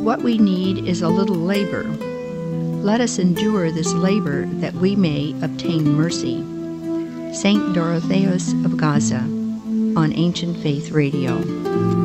what we need is a little labor. Let us endure this labor that we may obtain mercy. Saint Dorotheus of Gaza on Ancient Faith Radio.